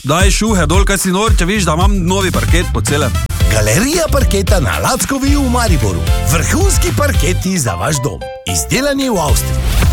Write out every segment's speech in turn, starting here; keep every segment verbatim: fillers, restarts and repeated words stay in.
daj šuhe dol, kaj si nor, če viš, da imam novi parket po celem. Galerija parketa na Lackovi v Mariboru. Vrhunski parketi za vaš dom. Izdelani v Avstriji.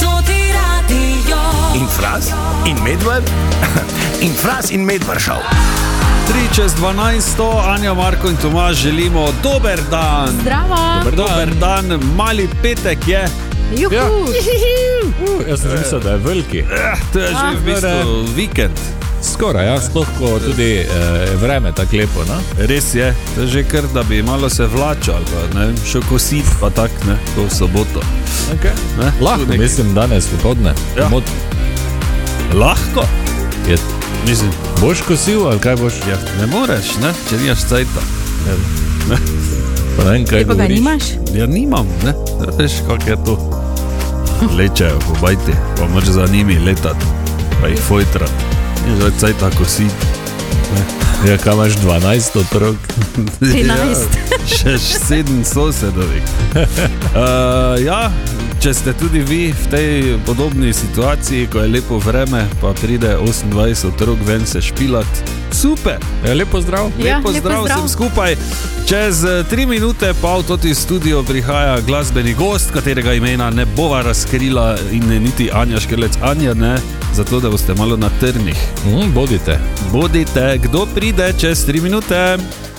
In Fras, in Medvard, in Fras in Medvaršav. tri čez dvanajsto, Anja, Marko in Tomaž želimo dober dan. Zdravo. Dober dan. Dober dan, mali petek je. Juhu. Ja. Uh, jaz sem mislil, da je veliki. Eh, to je že v bistvu vikend. Skoraj, ja, sploh ko tudi eh, vreme tako lepo, no? Res je, to je že kar, da bi malo se vlačal, pa, ne, šel kosit, pa tak, ne, to v soboto. Okay. Ne, lahko, mislim, danes popoldne. Ja. Mod... Lahko? Je... Mislim. Boš kosil, ali kaj boš? Ja, ne moreš, ne, če nimaš cajta. Ja. Ne. Pa ne vem, kaj govoriš. Pa ga nimaš? Ja, nimam, ne, veš, kak je to. Lečejo po bajti, pa moč za njimi letati, pa jih fojtrati. In že cajta kositi. Ja, kaj imaš dvanajst otrok? trinajst. Ja, še sedem sosedovih. Uh, ja, če ste tudi vi v tej podobni situaciji, ko je lepo vreme, pa pride osemindvajset otrok ven se špilat, super. Ja, lepo zdrav. Ja, Lepo lepo zdrav zdrav. vsem skupaj. Čez tri minute pa v toti studio prihaja glasbeni gost, katerega imena ne bova razkrila in ne niti Anja Škrlec. Anja ne, zato da boste malo na trnih. Mm, bodite. Bodite, kdo pride čez tri minute?